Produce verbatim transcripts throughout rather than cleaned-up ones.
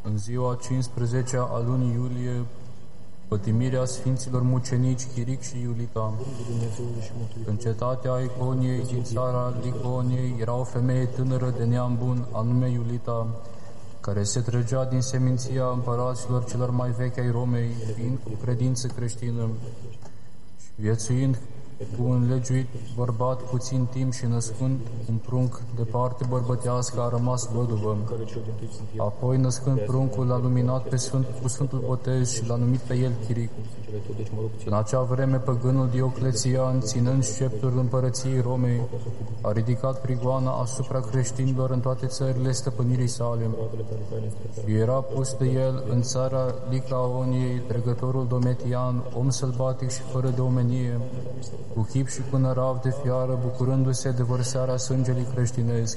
În ziua cincisprezecea a lunii iulie, pătimirea Sfinților Mucenici Chiric și Iulita. În cetatea Iconiei, din țara Liconiei, era o femeie tânără de neam bun, anume Iulita, care se trăgea din seminția împăraților celor mai vechi ai Romei, fiind cu credință creștină și viețuind cu un legiuit bărbat puțin timp și născând un prunc de parte bărbătească, a rămas văduvă. Apoi, născând pruncul, l-a luminat pe Sfânt, cu Sfântul Botez și l-a numit pe el Chiric. În acea vreme, păgânul Dioclețian, ținând sceptrul împărăției Romei, a ridicat prigoana asupra creștinilor în toate țările stăpânirii sale. Și era pus de el în țara Licaoniei dregătorul Domitian, om sălbatic și fără de omenie, cu chip și cu nărav de fiară, bucurându-se de vărsarea sângelui creștinesc.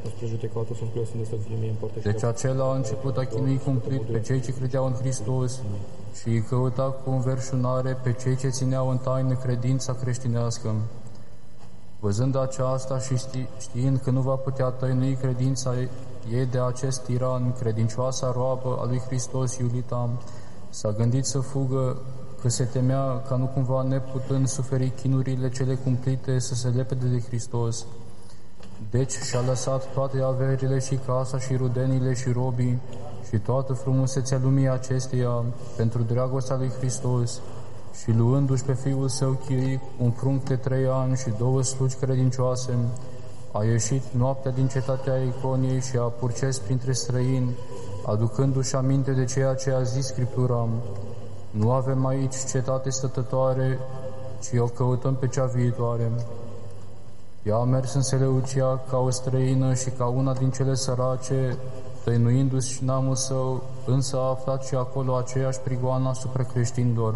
Deci acela a început a chinui cumplit pe cei ce credeau în Hristos și îi căuta cu înverșunare pe cei ce țineau în taină credința creștinească. Văzând aceasta și ști, știind că nu va putea tăinui credința ei de acest tiran, credincioasa roabă a lui Hristos, Iulita, s-a gândit să fugă, că se temea ca nu cumva, neputând suferi chinurile cele cumplite, să se lepede de Hristos. Deci și-a lăsat toate averile și casa și rudenile și robii și toată frumusețea lumii acesteia pentru dragostea lui Hristos și luându-și pe fiul său Chiric, un prunc de trei ani și două slugi credincioase, a ieșit noaptea din cetatea Iconiei și a purces printre străini, aducându-și aminte de ceea ce a zis Scriptura: nu avem aici cetate stătătoare, ci o căutăm pe cea viitoare. Ea a mers în Seleucia ca o străină și ca una din cele sărace, tăinuindu-și și neamul său, însă a aflat și acolo aceeași prigoană asupra creștinilor.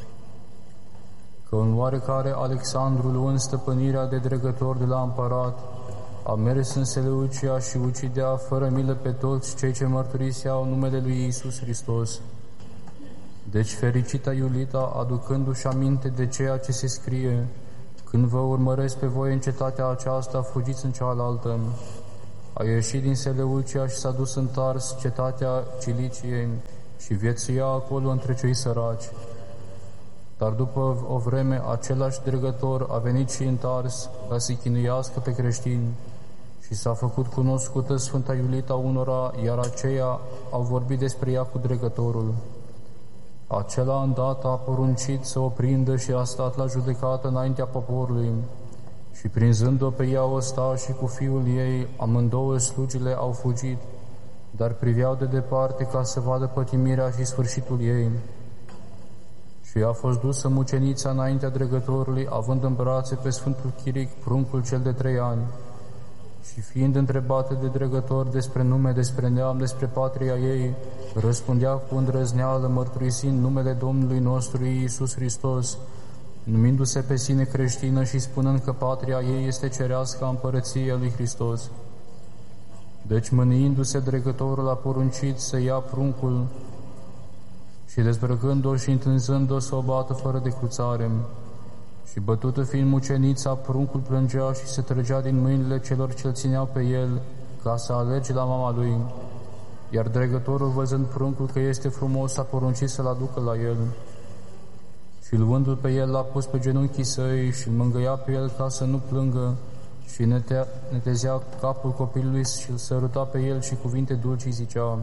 Că în oarecare Alexandru, luând stăpânirea de dregător de la împărat, a mers în Seleucia și ucidea fără milă pe toți cei ce mărturiseau numele lui Iisus Hristos. Deci fericita Iulita, aducându-și aminte de ceea ce se scrie: când vă urmăresc pe voi în cetatea aceasta, fugiți în cealaltă, a ieșit din Seleucia și s-a dus în Tars, cetatea Ciliciei, și viețuia acolo între cei săraci. Dar după o vreme, același dregător a venit și în Tars ca să-i chinuiască pe creștini și s-a făcut cunoscută Sfânta Iulita unora, iar aceia au vorbit despre ea cu dregătorul. Acela îndată a poruncit să o prindă și a stat la judecată înaintea poporului. Și prinzând-o pe ea ostașii cu fiul ei, amândouă slugile au fugit, dar priveau de departe ca să vadă pătimirea și sfârșitul ei. Și a fost dusă mucenița înaintea dregătorului, având în brațe pe Sfântul Chiric, pruncul cel de trei ani. Și fiind întrebată de dregător despre nume, despre neam, despre patria ei, răspundea cu îndrăzneală, mărturisind numele Domnului nostru Iisus Hristos, numindu-se pe sine creștină și spunând că patria ei este cerească împărăția lui Hristos. Deci, mâniindu-se, dregătorul a poruncit să ia pruncul și, dezbrăcând-o și întânzând-o, să o bată fără de cruțare. Și bătută fiind mucenița, pruncul plângea și se trăgea din mâinile celor ce-l țineau pe el, ca să alerge la mama lui. Iar dregătorul, văzând pruncul că este frumos, a poruncit să-l aducă la el. Și luându-l pe el, l-a pus pe genunchii săi și îl mângâia pe el ca să nu plângă și netea, netezea capul copilului și îl săruta pe el și cuvinte dulci zicea.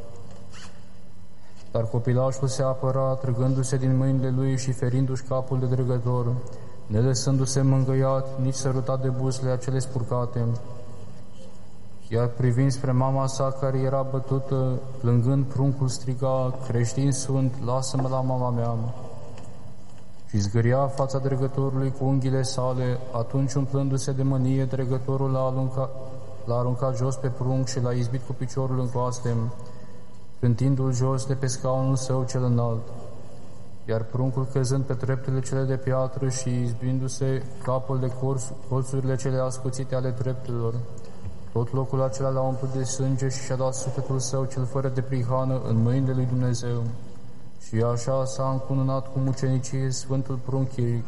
Dar copilașul se apăra, trăgându-se din mâinile lui și ferindu-și capul de dregător, nelăsându-se mângâiat, nici sărutat de buzele acele spurcate. Iar privind spre mama sa, care era bătută, plângând, pruncul striga: creștin sunt, lasă-mă la mama mea. Și zgâria fața dregătorului cu unghiile sale. Atunci, umplându-se de mânie, dregătorul l-a aruncat, l-a aruncat jos pe prunc și l-a izbit cu piciorul în coaste, trântindu-l jos de pe scaunul său cel înalt. Iar pruncul, căzând pe treptele cele de piatră și izbindu-se capul de colțurile cele ascuțite ale treptelor, tot locul acela l-a umplut de sânge și și-a dat sufletul său cel fără de prihană în mâinile lui Dumnezeu. Și așa s-a încununat cu mucenicie Sfântul Prunc Chiric.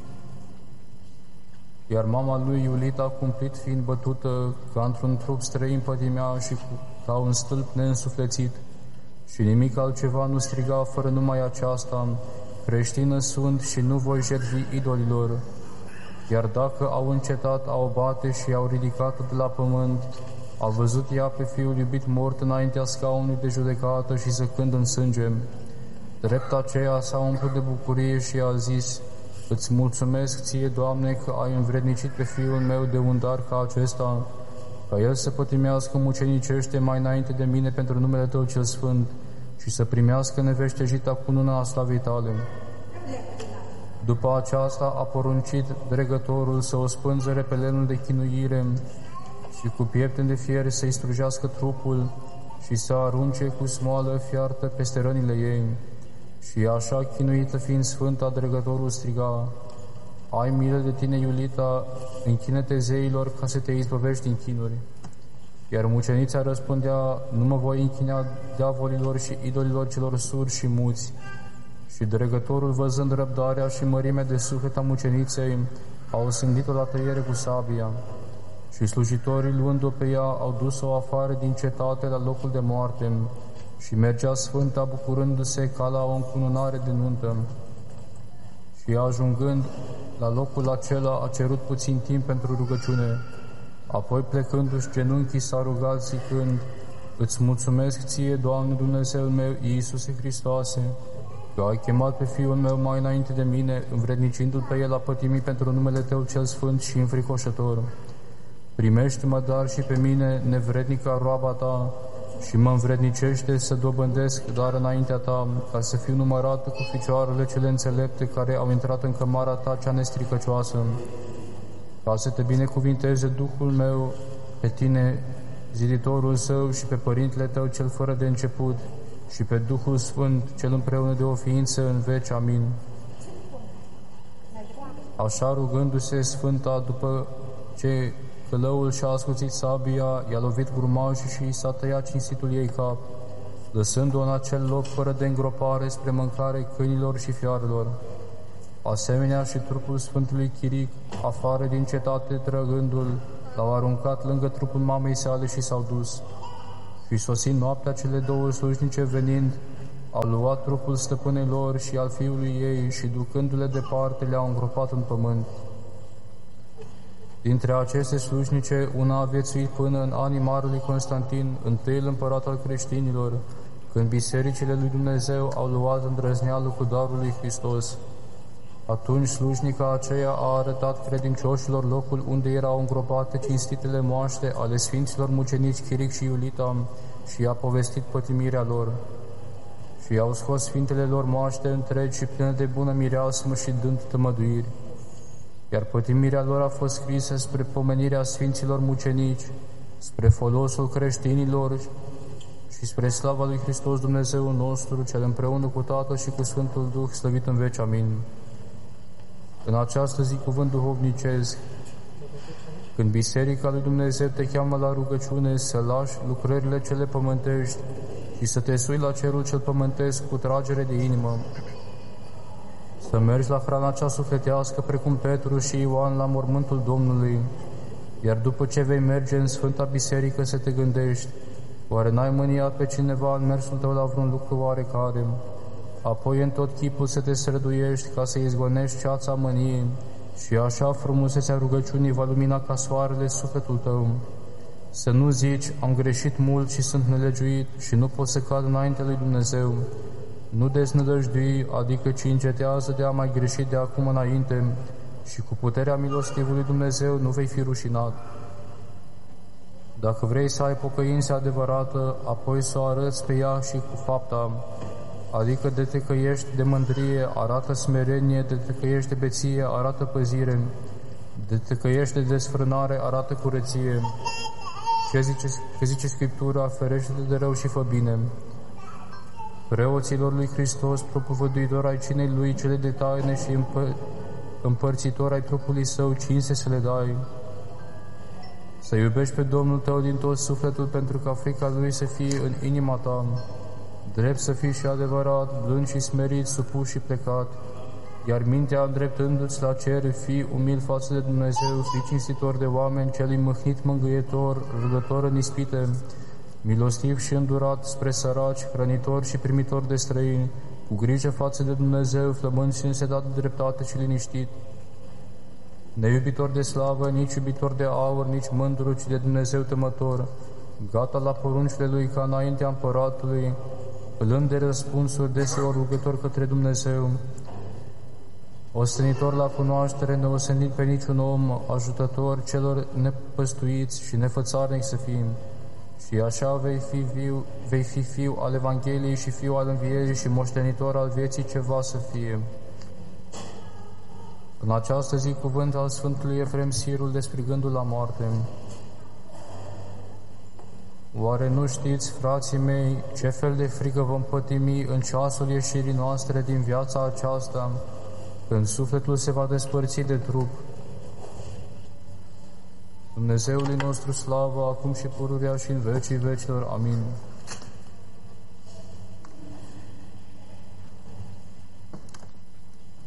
Iar mama lui Iulita, cumplit fiind bătută, ca într-un trup străin pătimea și ca un stâlp neînsuflețit, și nimic altceva nu striga fără numai aceasta: creștină sunt și nu voi jertfi idolilor. Iar dacă au încetat a o bate și au ridicat-o de la pământ, a văzut ea pe fiul iubit mort înaintea scaunului de judecată și zăcând în sânge. Drept aceea s-a umplut de bucurie și a zis: îți mulțumesc ție, Doamne, că ai învrednicit pe fiul meu de un dar ca acesta, ca el să pătimească mucenicește mai înainte de mine pentru numele Tău cel Sfânt și să primească neveștejita cununa a slavei Tale. După aceasta a poruncit dregătorul să o spânzere pe lemnul de chinuire și cu piepteni de fier să-i strujească trupul și să arunce cu smoală fiartă peste rănile ei. Și așa, chinuită fiind sfânta, dregătorul striga: ai milă de tine, Iulita, închină-te zeilor ca să te izbăvești din chinuri. Iar mucenița răspundea: nu mă voi închina diavolilor și idolilor celor surzi și muți. Și dregătorul, văzând răbdarea și mărimea de suflet a muceniței, a osândit-o la tăiere cu sabia. Și slujitorii, luând-o pe ea, au dus-o afară din cetate la locul de moarte. Și mergea sfânta bucurându-se ca la o încununare de nuntă. Și ajungând la locul acela, a cerut puțin timp pentru rugăciune. Apoi, plecându-și genunchii, s-a rugat zicând: îți mulțumesc ție, Doamne Dumnezeul meu, Iisuse Hristoase, că ai chemat pe fiul meu mai înainte de mine, învrednicindu-l pe el a pătimi pentru numele Tău cel Sfânt și înfricoșător. Primește-mă dar și pe mine, nevrednica roaba Ta, și mă învrednicește să dobândesc dar înaintea Ta, ca să fiu numărată cu ficioarele cele înțelepte care au intrat în cămara Ta cea nestricăcioasă, ca să Te binecuvinteze Duhul meu pe Tine, ziditorul Său, și pe Părintele Tău cel fără de început, și pe Duhul Sfânt, cel împreună de o ființă în veci. Amin. Așa, rugându-se sfânta, după ce călăul și-a ascuțit sabia, i-a lovit grumajul și i s-a tăiat cinstitul ei cap, lăsându-o în acel loc fără de îngropare spre mâncare câinilor și fiarelor. Asemenea și trupul Sfântului Chiric, afară din cetate trăgându-l, l-au aruncat lângă trupul mamei sale și s-au dus. Și sosind noaptea, cele două slujnice venind, au luat trupul stăpânei lor și al fiului ei și, ducându-le departe, le-au îngropat în pământ. Dintre aceste slujnice, una a viețuit până în anii marelui Constantin, întâiul împărat al creștinilor, când bisericile lui Dumnezeu au luat îndrăznealul cu darul lui Hristos. Atunci slujnica aceea a arătat credincioșilor locul unde erau îngropate cinstitele moaște ale Sfinților mucenici Chiric și Iulita și i-a povestit pătimirea lor. Și i-au scos sfintele lor moaște întregi și pline de bună mireasmă și dând tămăduiri. Iar pătimirea lor a fost scrisă spre pomenirea Sfinților mucenici, spre folosul creștinilor și spre slava lui Hristos Dumnezeul nostru, cel împreună cu Tatăl și cu Sfântul Duh, slăvit în veci. Amin. În această zi, cuvânt duhovnicesc: când Biserica lui Dumnezeu te cheamă la rugăciune, să lași lucrările cele pământești și să te sui la cerul cel pământesc cu tragere de inimă, să mergi la hrana cea sufletească, precum Petru și Ioan la mormântul Domnului, iar după ce vei merge în Sfânta Biserică să te gândești: oare n-ai mâniat pe cineva în mersul tău la vreun lucru oarecare? Apoi în tot chipul să te străduiești ca să izgonești ceața mâniei și așa frumusețea rugăciunii va lumina ca soarele sufletul tău. Să nu zici: am greșit mult și sunt nelegiuit și nu pot să cad înainte lui Dumnezeu. Nu deznădăjdui, adică ci încetează de a mai greși de acum înainte și cu puterea milostivului Dumnezeu nu vei fi rușinat. Dacă vrei să ai pocăință adevărată, apoi să o arăți pe ea și cu fapta, adică de te căiești de mândrie, arată smerenie, de te căiești de beție, arată păzire, de te căiești de desfrânare, arată curăție. Ce zice, ce zice Scriptura? Ferește-te de rău și fă bine. Preoților lui Hristos, propovăduitor ai cinei Lui cele de taine și împă, împărțitor ai trupului Său, cinste să le dai. Să iubești pe Domnul tău din tot sufletul, pentru ca frica Lui să fie în inima ta. Drept să fii și adevărat, blând și smerit, supus și plecat, iar mintea îndreptându-ți la cer, fii umil față de Dumnezeu, fii cinstitor de oameni, celui mâhnit mângâietor, rugător în ispite, milostiv și îndurat spre săraci, hrănitori și primitori de străini, cu grijă față de Dumnezeu, flămând și însedat de dreptate și liniștit, neiubitor de slavă, nici iubitor de aur, nici mândru, ci de Dumnezeu temător, gata la poruncile lui ca înaintea împăratului, plând de răspunsuri deseori rugător către Dumnezeu, ostenitor la cunoaștere, neosenit pe niciun om, ajutător celor nepăstuiți și nefățarnic să fim. Și așa vei fi, viu, vei fi fiu al Evangheliei și fiu al învierii și moștenitor al vieții ce va să fie. În această zi, cuvânt al Sfântului Efrem Sirul desprigându-l la moarte. Oare nu știți, frații mei, ce fel de frică vom pătimi în ceasul ieșirii noastre din viața aceasta, când sufletul se va despărți de trup? Dumnezeului nostru slavă, acum și pururea și în vecii vecilor. Amin.